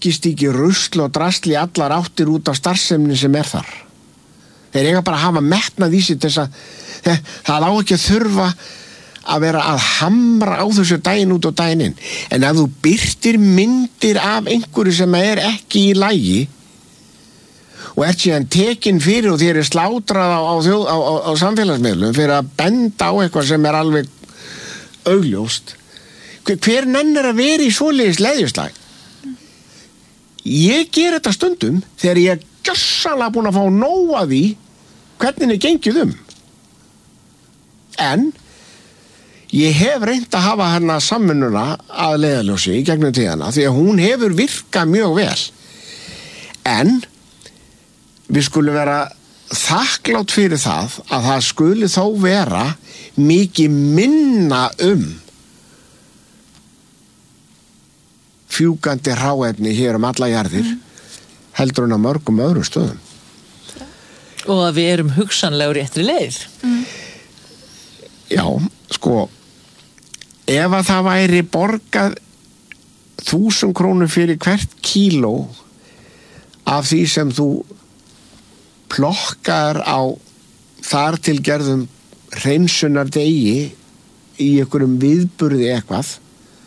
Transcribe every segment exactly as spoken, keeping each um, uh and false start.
þykist ekki rusl og drasl í allar áttir út af starfsemni sem er þar. Þeir eiga bara að hafa metnað í sig til þess að það á ekki að þurfa að vera að hamra á þessu daginn út og daginn inn. En ef þú birtir myndir af einhverju sem er ekki í lagi og ert síðan tekin fyrir og þér er slátrað á, á, á, á, á samfélagsmiðlum fyrir að benda á eitthvað sem er alveg augljóst. Hver nennir að vera í svoleiðis leðjuslag? Ég ger þetta stundum þegar ég er gjörsamlega búin að fá nóg af því hvernig er gengið um. En ég hef reynt að hafa hérna samvinnuna að leiðarljósi í gegnum tíðana því að hún hefur virkað mjög vel. En við skulum vera þakklátt fyrir það að það skuli þó vera mikið minna um fjúkandi hráefni hér um alla jarðir mm. heldur en á mörgum öðrum stöðum. Og að við erum hugsanlega á réttri leið. Mm. Já, sko, ef að það væri borgað þúsund krónur fyrir hvert kíló af því sem þú plokkar á þar til gerðum hreinsunardegi í einhverjum viðburði eitthvað,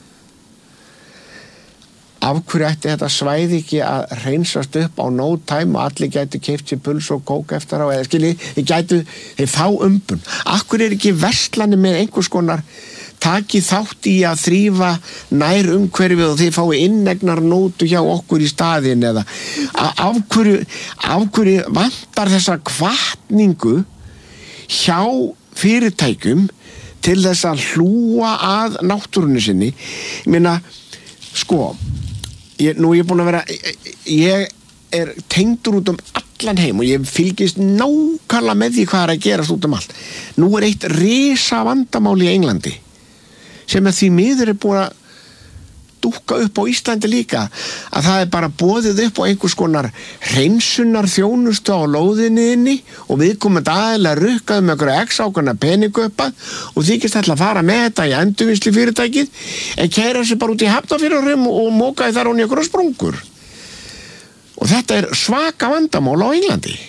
af hverju ætti þetta svæði ekki að hreinsast upp á no time og allir gætu keypt sér puls og kók eftir á, eða skilji, þeir gætu, þeir fá umbun. Af hverju er ekki verslanir með einhvers konar taki þátt í að þrífa nær umhverfið og þið fái innegnar nótu hjá okkur í staðinn, eða af hverju, af hverju vantar þessa hvatningu hjá fyrirtækjum til þess að hlúa að náttúrunni sinni? Ég meina, sko, ég, nú er ég búin að vera, ég er tengdur út um allan heim og ég fylgist nákvæmlega með því hvað er að gerast út um allt. Nú er eitt risa vandamál í Englandi sem að því miður er búin að dúkka upp á Íslandi líka, að það er bara boðið upp á einhvers konar hreinsunar þjónustu á lóðinni og viðkomandi aðeinslega rukkaði með einhverja x ákvæmna peningu uppa og þykist ætla að fara með þetta í endurvinnslu fyrirtækið en keyra sig bara út í Hafnarfjarðarhraun og mókaði þar hún í einhverja sprungur. Og þetta er svaka vandamál á Englandi.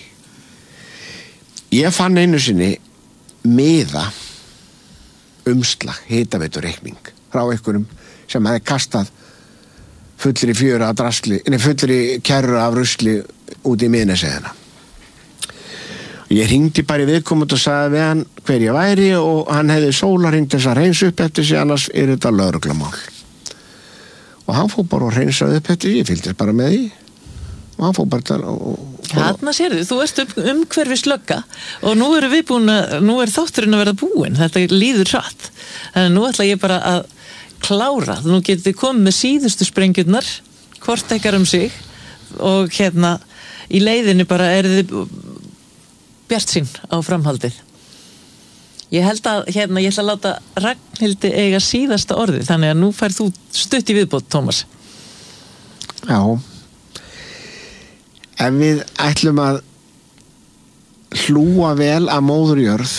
Ég fann einu sinni miða umslag, hitaveiturreikning frá einhverjum sem hefði kastað fullri fjöra af drasli, nei, fullri kerru af rusli út í miðneseiðina. Ég hringdi bara í viðkomandi og sagði við hann hver ég væri og hann hefði sólarhring til þess að reynsa upp eftir sig, annars er þetta lögreglamál. Og hann fór bara og reynsaði upp eftir sig, ég fylgdist bara með því og hann fór bara og Þarna sérðu, þú ert um, umhverfis lögga og nú erum við búin að, nú er þátturinn að verða búinn, þetta líður hratt. Þannig nú ætla ég bara að klára, nú getið þið komið með síðustu sprengjurnar, hvort ekkar um sig og hérna í leiðinu bara er þið bjartsýn á framhaldið. Ég held að, hérna, ég ætla að láta Ragnhildi eiga síðasta orðið, þannig að nú fær þú stutt í viðbót, Tómas. Já. Ef við ætlum að hlúa vel að móður jörð,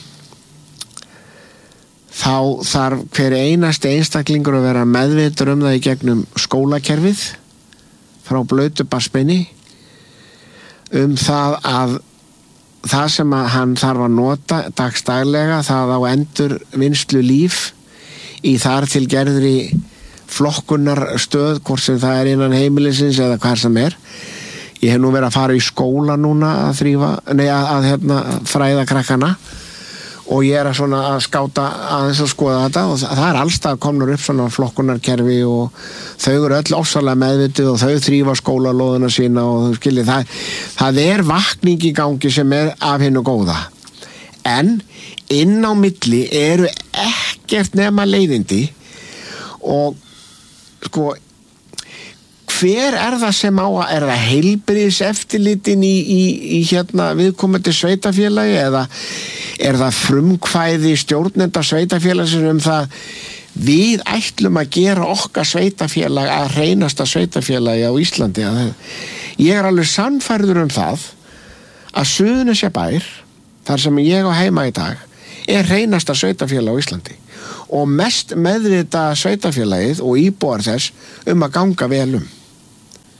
þá þarf hver einasti einstaklingur að vera meðvitur um það í gegnum skólakerfið frá blautu barnsbeini um það að það sem að hann þarf að nota dagstaglega, það á endur vinnslu líf í þar til gerðri flokkunarstöð, hvort sem það er innan heimilisins eða hvað sem er. Ég hef nú verið að fara í skóla núna að þrífa, nei að, að hérna, fræða krakkana og ég er að svona að skáta aðeins að skoða þetta og það, það er allstað komnur upp svona flokkunarkerfi og þau eru öll ofsalega meðvituð og þau þrífa skólalóðuna sína og þau skiljið, það, það er vakning í gangi sem er af hinu góða. En inn á milli eru ekkert nema leiðindi og sko hver er það sem á að, er það heilbrigðiseftirlitin í, í, í hérna viðkomandi sveitafélagi eða er það frumkvæði stjórnenda sveitafélagsins um það við ætlum að gera okkar sveitafélag að hreinasta sveitafélagi á Íslandi? Ég er alveg sannfærður um það að Suðurnesjabær, þar sem ég á heima í dag, er hreinasta sveitafélag á Íslandi og mest meðvita sveitafélagið og íbúar þess um að ganga vel um.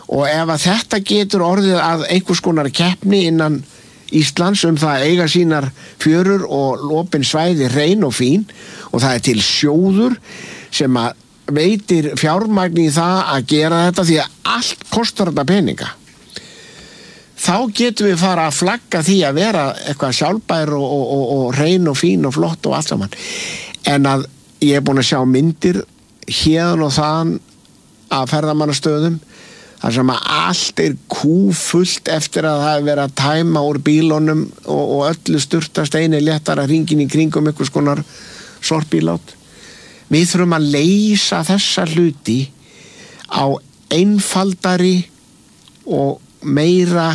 og ef að þetta getur orðið að einhvers konar keppni innan Íslands um það að eiga sínar fjörur og opin svæði rein og fín og það er til sjóður sem að veitir fjármagn í það að gera þetta því að allt kostar þetta peninga. Þá getum við fara að flagga því að vera eitthvað sjálfbær og, og, og, og rein og fín og flott og allt saman. En að ég er búin að sjá myndir hérðan og þaðan af ferðamannastöðum þar sem að allt er kúfullt eftir að það er verið að tæma úr bílunum og, og öllu sturtast eini léttar að ringin í kringum einhvers konar sorpbílát. Við þurfum að leysa þessa hluti á einfaldari og meira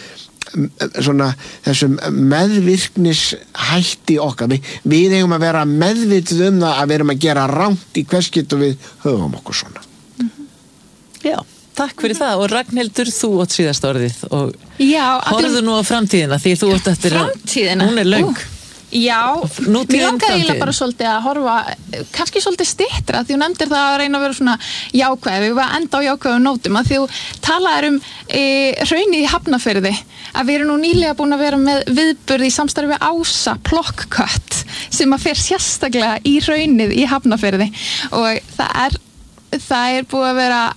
svona þessum meðvirknis hætti okkar. Vi, við eigum að vera meðvitið um það að við erum að gera rangt í hvers getur við höfum okkur svona. Mm-hmm. Já. Takk fyrir það og Ragnhildur, þú átt síðast orðið og já, horfðu nú á framtíðina því þú átt eftir að framtíðina? Hún er löng. Uh, já, mér langar eiginlega bara svolítið að horfa, kannski svolítið styttra því þú nefndir það að reyna að vera svona jákvæð, við varum enda á jákvæðum nótum að því þú talaðir um e, hraunið í Hafnarfirði, að við erum nú nýlega búin að vera með viðburð í samstarfi við Ása Plokkkött sem að fer sérstaklega í hraunið í Hafnarfirði og það er, það er búið að vera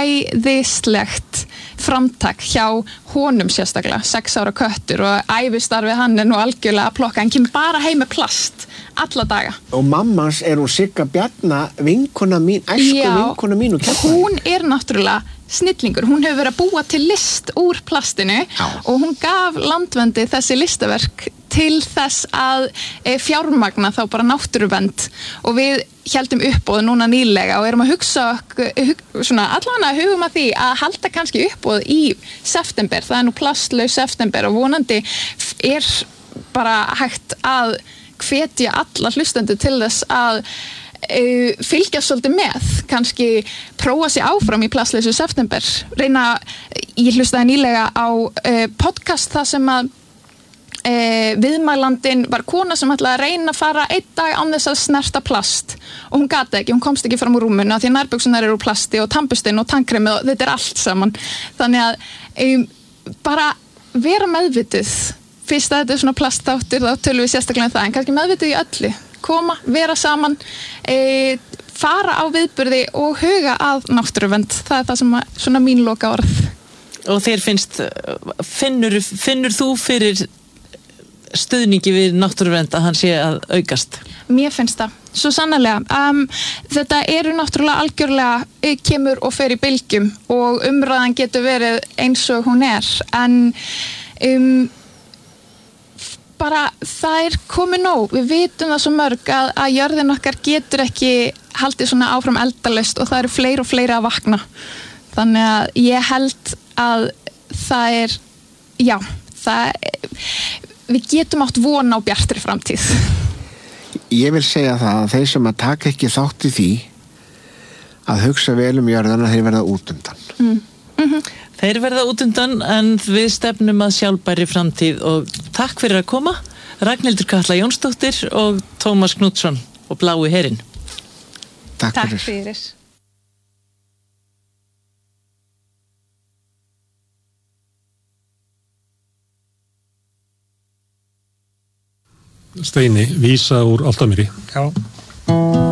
æðislegt framtak hjá honum sérstaklega, sex ára köttur og ævistarfið hann er nú algjörlega að plokka, hann kemur bara heim með plast alla daga. Og mammans er hún Sigga Bjarna, vinkona mín, æsku Já, vinkona mín og keppa. Hún er náttúrulega snillingur, hún hefur verið að búa til list úr plastinu Já. og hún gaf Landverndi þessi listaverk til þess að e, fjármagna þá bara náttúruvernd og við heldum uppboð núna nýlega og erum að hugsa hug, svona allavega hugum að því að halda kannski uppboð í september, það er nú plastlaus september og vonandi er bara hægt að hvetja alla hlustendur til þess að Uh, fylgjast svolítið með, kannski prófa sig áfram í plastlausu september reyna, ég hlustaði nýlega á uh, podcast þar sem að uh, viðmælandin var kona sem ætlaði að reyna að fara einn dag án þess að snerta plast og hún gata ekki, hún komst ekki fram úr rúmunu af því að nærbuksunar eru úr plasti og tannbustinn og tannkremið og þetta er allt saman þannig að um, bara vera meðvituð fyrst að þetta er svona plastþáttur þá tölum við sérstaklega um það en kannski meðvituð í öllu koma, vera saman e, fara á viðburði og huga að náttúruvernd, það er það sem að, svona mín loka orð. Og þér finnst finnur, finnur þú fyrir stuðningi við náttúruvernd að hann sé að aukast? Mér finnst það, svo sannarlega um, þetta eru náttúrulega algjörlega kemur og fer í bylgjum og umræðan getur verið eins og hún er en um bara það er komið nóg, við vitum það svo mörg að, að jörðin okkar getur ekki haldið svona áfram eldalaust og það eru fleiri og fleiri að vakna þannig að ég held að það er já, það við getum átt von á bjartri framtíð. Ég vil segja það að þeir sem að taka ekki þátt í því að hugsa vel um jörðana þeir verða út undan. Mm. Mm-hmm. Þeir verða út undan en við stefnum að sjálfbærri framtíð og takk fyrir að koma Ragnhildur Katla Jónsdóttir og Tómas Knútsson og Blái herinn. Takk, Takk fyrir. fyrir. Steini, vísa úr Álftamýri. Já.